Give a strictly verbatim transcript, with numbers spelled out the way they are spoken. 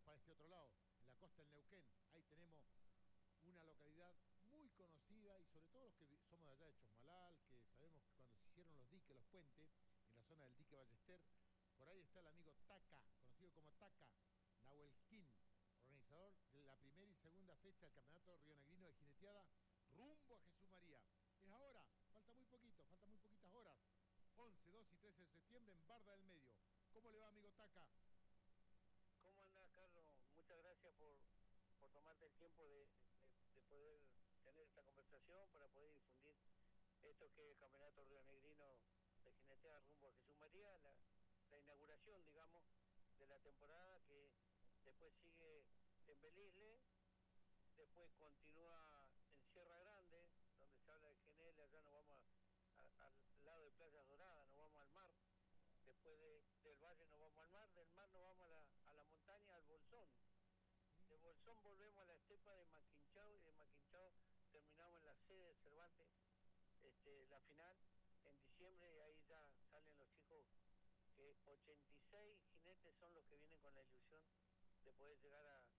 para este otro lado, en la costa del Neuquén. Ahí tenemos una localidad muy conocida y sobre todo los que somos de allá de Chosmalal, que sabemos que cuando se hicieron los diques, los puentes, en la zona del dique Ballester, por ahí está el amigo Taca, conocido como Taca, Nahuelquín, organizador de la primera y segunda fecha del Campeonato Rionegrino de Jineteada, rumbo a Jesús María. Es ahora, falta muy poquito, faltan muy poquitas horas. once, doce y trece de septiembre en Barda del Medio. ¿Cómo le va, amigo Taca? ¿Cómo andás, Carlos? Muchas gracias por, por tomarte el tiempo de, de, de poder tener esta conversación para poder difundir esto que es el Campeonato Rionegrino de Jineteada rumbo a Jesús María, la, la inauguración, digamos, de la temporada, que después sigue en Belisle, después continúa en Sierra Grande, donde se habla de G N L, allá nos vamos a, a, al lado de Playas Doradas, nos vamos al mar. Después de, del valle nos vamos al mar, del mar nos vamos a la, a la montaña, al Bolsón. De Bolsón volvemos a la estepa de Maquinchao y de Maquinchao terminamos en la sede de Cervantes, este, la final, en diciembre, y ahí ya salen los chicos, que ochenta y seis jinetes son los que vienen con la ilusión de poder llegar a,